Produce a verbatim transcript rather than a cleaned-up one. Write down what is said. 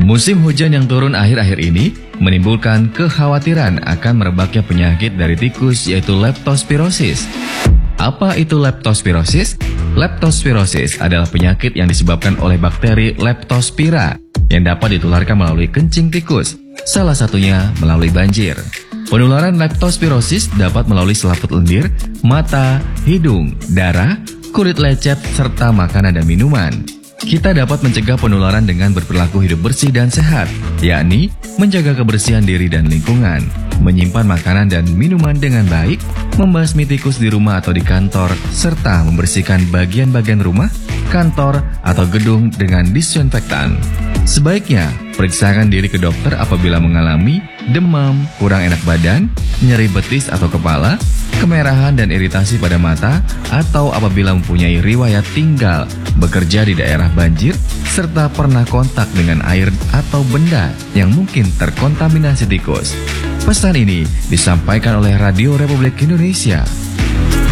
Musim hujan yang turun akhir-akhir ini menimbulkan kekhawatiran akan merebaknya penyakit dari tikus yaitu leptospirosis. Apa itu leptospirosis? Leptospirosis adalah penyakit yang disebabkan oleh bakteri Leptospira yang dapat ditularkan melalui kencing tikus, salah satunya melalui banjir. Penularan leptospirosis dapat melalui selaput lendir, mata, hidung, darah, kulit lecet, serta makanan dan minuman. Kita dapat mencegah penularan dengan berperilaku hidup bersih dan sehat, yakni menjaga kebersihan diri dan lingkungan, menyimpan makanan dan minuman dengan baik, membasmi tikus di rumah atau di kantor, serta membersihkan bagian-bagian rumah, kantor, atau gedung dengan disinfektan. Sebaiknya, periksakan diri ke dokter apabila mengalami demam, kurang enak badan, nyeri betis atau kepala, kemerahan dan iritasi pada mata, atau apabila mempunyai riwayat tinggal, bekerja di daerah banjir, serta pernah kontak dengan air atau benda yang mungkin terkontaminasi tikus. Pesan ini disampaikan oleh Radio Republik Indonesia.